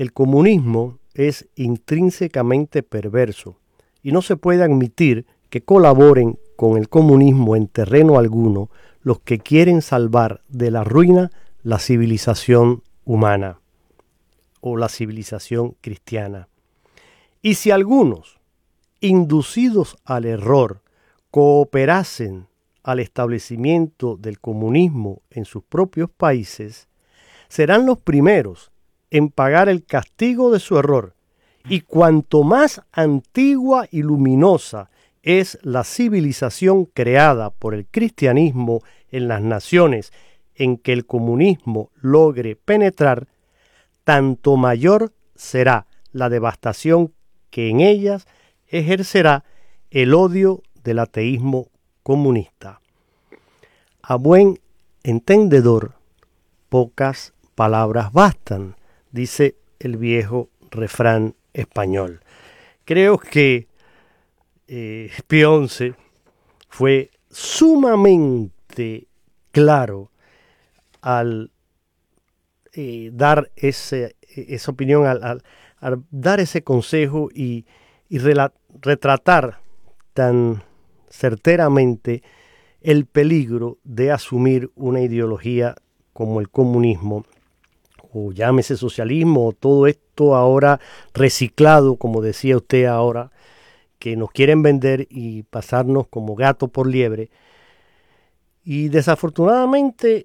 el comunismo es intrínsecamente perverso y no se puede admitir que colaboren con el comunismo en terreno alguno los que quieren salvar de la ruina la civilización humana o la civilización cristiana. Y si algunos, inducidos al error, cooperasen al establecimiento del comunismo en sus propios países, serán los primeros en pagar el castigo de su error. Y cuanto más antigua y luminosa es la civilización creada por el cristianismo en las naciones en que el comunismo logre penetrar, tanto mayor será la devastación que en ellas ejercerá el odio del ateísmo comunista. A buen entendedor, pocas palabras bastan, dice el viejo refrán español. Creo que Pío XI fue sumamente claro al dar esa opinión, al dar ese consejo y retratar tan certeramente el peligro de asumir una ideología como el comunismo, o llámese socialismo, o todo esto ahora reciclado, como decía usted ahora, que nos quieren vender y pasarnos como gato por liebre. Y desafortunadamente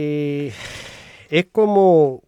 es como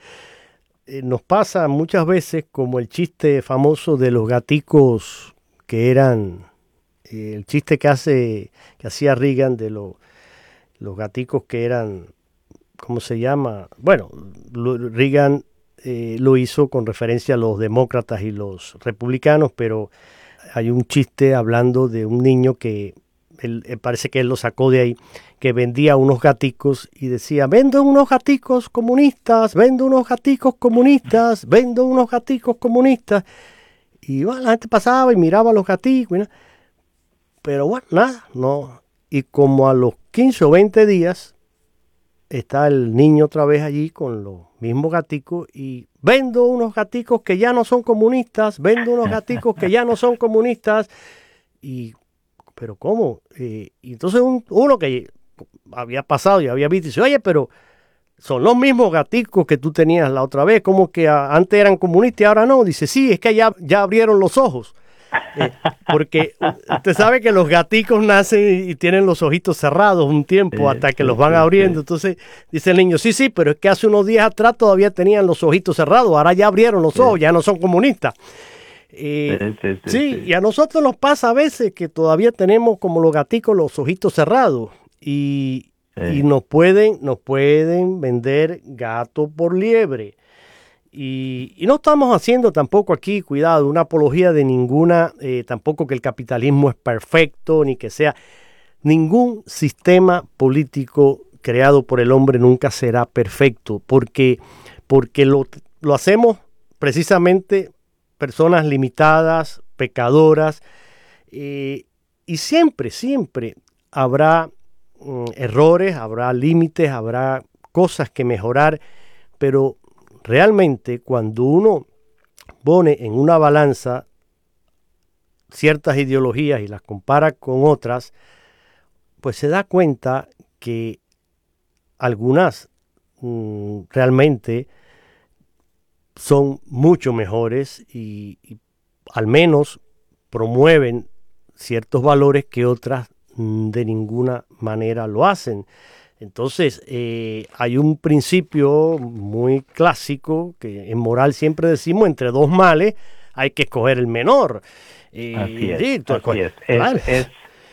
nos pasa muchas veces como el chiste famoso de los gaticos que eran, el chiste que hacía Reagan de los gaticos que eran, ¿cómo se llama? Bueno, Reagan lo hizo con referencia a los demócratas y los republicanos, pero hay un chiste hablando de un niño que parece que él lo sacó de ahí, que vendía unos gaticos y decía: vendo unos gaticos comunistas, vendo unos gaticos comunistas, vendo unos gaticos comunistas. Y bueno, la gente pasaba y miraba los gaticos, ¿no? Pero bueno, nada, no. Y como a los 15 o 20 días está el niño otra vez allí con los mismos gaticos y vendo unos gaticos que ya no son comunistas, vendo unos gaticos que ya no son comunistas. Pero ¿cómo? Y entonces uno que había pasado y había visto dice: oye, pero son los mismos gaticos que tú tenías la otra vez, como que antes eran comunistas y ahora no. Dice: sí, es que ya abrieron los ojos. Porque usted sabe que los gaticos nacen y tienen los ojitos cerrados un tiempo hasta que los van abriendo. Entonces dice el niño: sí, pero es que hace unos días atrás todavía tenían los ojitos cerrados, ahora ya abrieron los ojos, ya no son comunistas. Sí, y a nosotros nos pasa a veces que todavía tenemos como los gaticos los ojitos cerrados y nos pueden vender gato por liebre. Y no estamos haciendo tampoco aquí, cuidado, una apología de ninguna, tampoco que el capitalismo es perfecto, ni que sea ningún sistema político creado por el hombre nunca será perfecto, porque lo hacemos precisamente personas limitadas, pecadoras, y siempre habrá errores, habrá límites, habrá cosas que mejorar, pero realmente cuando uno pone en una balanza ciertas ideologías y las compara con otras, pues se da cuenta que algunas realmente son mucho mejores y al menos promueven ciertos valores que otras de ninguna manera lo hacen. Entonces, hay un principio muy clásico que en moral siempre decimos: entre dos males hay que escoger el menor. Así es, sí, así es.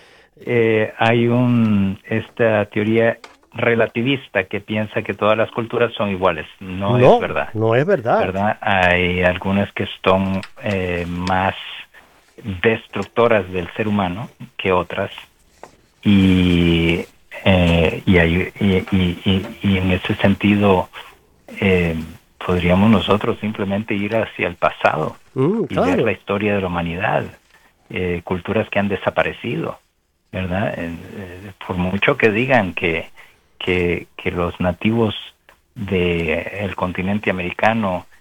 Hay esta teoría relativista que piensa que todas las culturas son iguales. No es verdad. No es verdad. Hay algunas que son más destructoras del ser humano que otras, y en ese sentido podríamos nosotros simplemente ir hacia el pasado y ver la historia de la humanidad, culturas que han desaparecido, ¿verdad? Por mucho que digan que los nativos del continente americano